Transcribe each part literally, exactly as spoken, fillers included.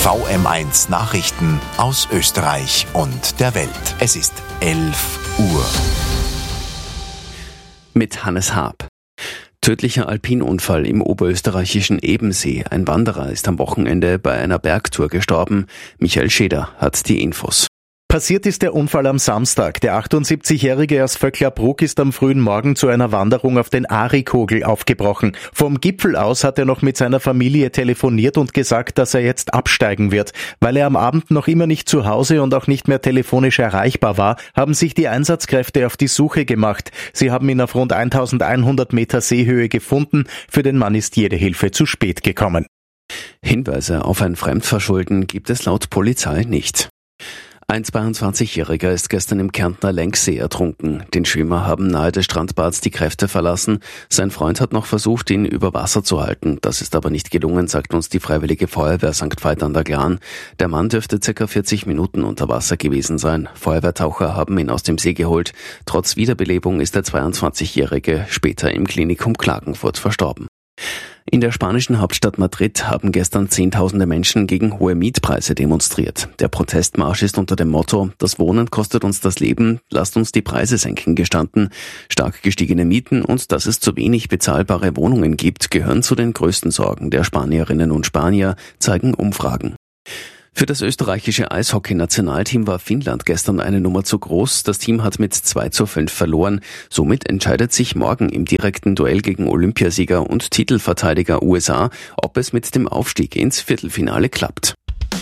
V M eins Nachrichten aus Österreich und der Welt. Es ist elf Uhr. Mit Hannes Haab. Tödlicher Alpinunfall im oberösterreichischen Ebensee. Ein Wanderer ist am Wochenende bei einer Bergtour gestorben. Michael Scheder hat die Infos. Passiert ist der Unfall am Samstag. Der achtundsiebzigjährige aus Vöcklerbruck ist am frühen Morgen zu einer Wanderung auf den Arikogel aufgebrochen. Vom Gipfel aus hat er noch mit seiner Familie telefoniert und gesagt, dass er jetzt absteigen wird. Weil er am Abend noch immer nicht zu Hause und auch nicht mehr telefonisch erreichbar war, haben sich die Einsatzkräfte auf die Suche gemacht. Sie haben ihn auf rund eintausendeinhundert Meter Seehöhe gefunden. Für den Mann ist jede Hilfe zu spät gekommen. Hinweise auf ein Fremdverschulden gibt es laut Polizei nicht. Ein zweiundzwanzigjähriger ist gestern im Kärntner Lenksee ertrunken. Den Schwimmer haben nahe des Strandbads die Kräfte verlassen. Sein Freund hat noch versucht, ihn über Wasser zu halten. Das ist aber nicht gelungen, sagt uns die Freiwillige Feuerwehr Sankt Veit an der Glan. Der Mann dürfte circa vierzig Minuten unter Wasser gewesen sein. Feuerwehrtaucher haben ihn aus dem See geholt. Trotz Wiederbelebung ist der zweiundzwanzigjährige später im Klinikum Klagenfurt verstorben. In der spanischen Hauptstadt Madrid haben gestern Zehntausende Menschen gegen hohe Mietpreise demonstriert. Der Protestmarsch ist unter dem Motto: Das Wohnen kostet uns das Leben, lasst uns die Preise senken gestanden. Stark gestiegene Mieten und dass es zu wenig bezahlbare Wohnungen gibt, gehören zu den größten Sorgen der Spanierinnen und Spanier, zeigen Umfragen. Für das österreichische Eishockey-Nationalteam war Finnland gestern eine Nummer zu groß. Das Team hat mit zwei zu fünf verloren. Somit entscheidet sich morgen im direkten Duell gegen Olympiasieger und Titelverteidiger U S A, ob es mit dem Aufstieg ins Viertelfinale klappt.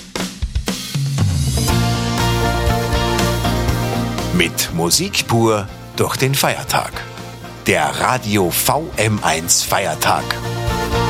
Mit Musik pur durch den Feiertag. Der Radio V M eins Feiertag.